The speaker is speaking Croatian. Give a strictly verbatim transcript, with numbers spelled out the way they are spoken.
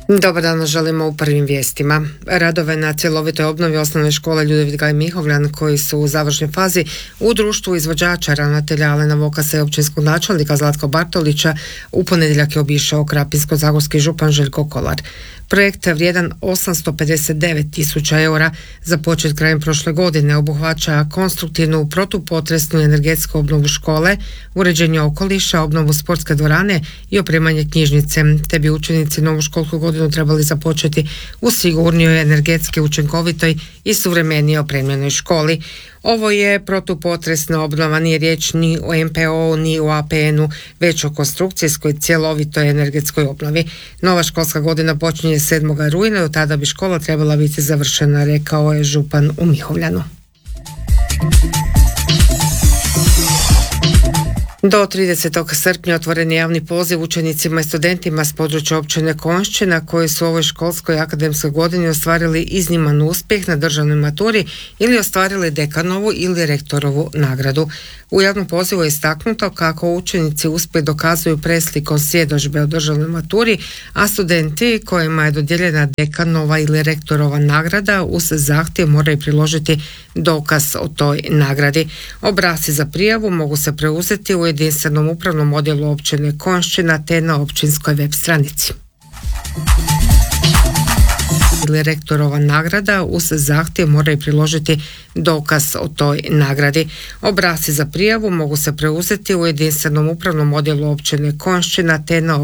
Dobar dan, želimo u prvim vijestima. Radove na cjelovitoj obnovi osnovne škole Ljudevit Gaj Mihovljan, koji su u završnoj fazi, u društvu izvođača ravnatelja Alena Vokasa i općinskog načelnika Zlatko Bartolića, u ponedjeljak je obišao krapinsko-zagorski župan Željko Kolar. Projekt vrijedan osamsto pedeset devet tisuća eura, započet krajem prošle godine, obuhvaća konstruktivnu protupotresnu i energetsku obnovu škole, uređenje okoliša, obnovu sportske dvorane i opremanje knjižnice, te bi učenici novu školsku godinu trebali započeti u sigurnijoj, energetski učinkovitoj i suvremenije opremljenoj školi. Ovo je protupotresna obnova, nije riječ ni o M P O-u ni o A P N-u, već o konstrukcijskoj, cjelovitoj energetskoj obnovi. Nova školska godina počinje sedmog rujna, do tada bi škola trebala biti završena, rekao je župan u Mihovljanu. Do tridesetog srpnja otvoren je javni poziv učenicima i studentima s područja općine Konjšćina koji su u ovoj školskoj akademskoj godini ostvarili izniman uspjeh na državnoj maturi ili ostvarili dekanovu ili rektorovu nagradu. U javnom pozivu je istaknuto kako učenici uspjeh dokazuju preslikom svjedodžbe o državnoj maturi, a studenti kojima je dodijeljena dekanova ili rektorova nagrada uz zahtjev moraju priložiti dokaz o toj nagradi. Obrasci za prijavu mogu se preuzeti u jedinstvenom upravnom odjelu općine Konjšćina te na općinskoj web stranici. Ili rektorova nagrada uz zahtjev moraju priložiti dokaz o toj nagradi. Obrasci za prijavu mogu se preuzeti u jedinstvenom upravnom odjelu općine Konjšćina te na